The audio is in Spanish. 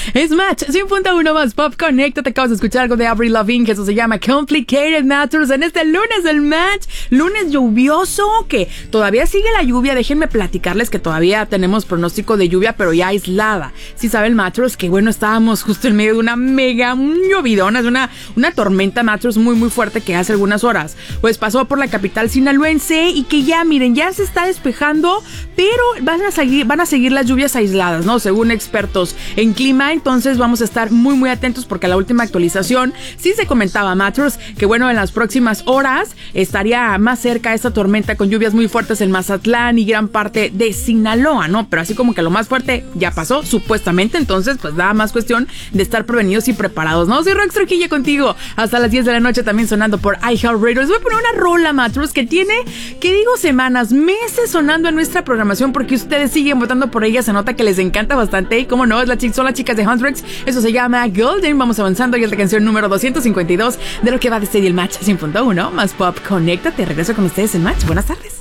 Es Match 100.1 más Pop. Conéctate, acabas de escuchar algo de Avril Lavigne, que eso se llama Complicated Matters en este lunes del Match, lunes lluvioso, que todavía sigue la lluvia. Déjenme platicarles que todavía tenemos pronóstico de lluvia, pero ya aislada. Si saben, Matchers, que bueno, estábamos justo en medio de una mega llovidona, de una tormenta, Matchers, muy fuerte que hace algunas horas pues pasó por la capital sinaloense y que ya, miren, ya se está despejando, pero van a seguir las lluvias aisladas, ¿no? Según expertos en clima. Entonces vamos a estar muy atentos, porque a la última actualización sí se comentaba, Matchers, que bueno, en las próximas horas estaría más cerca esta tormenta con lluvias muy fuertes en Mazatlán y gran parte de Sinaloa, ¿no? Pero así como que lo más fuerte ya pasó, supuestamente. Entonces pues nada más cuestión de estar prevenidos y preparados, ¿no? Soy Rox Trujillo contigo hasta las 10 de la noche, también sonando por iHeartRadio. Les voy a poner una rola, Matchers, que tiene, que digo, semanas, meses sonando en nuestra programación, porque ustedes siguen votando por ella. Se nota que les encanta bastante, y como no, son las chicas de Hundreds. Eso se llama Golden. Vamos avanzando y es la canción número 252 de lo que va de este día el Match 100.1 más Pop. Conéctate, regreso con ustedes en Match. Buenas tardes.